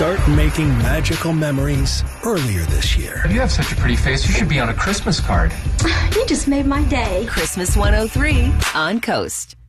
Start making magical memories earlier this year. You have such a pretty face. You should be on a Christmas card. You just made my day. Christmas 103 on Coast.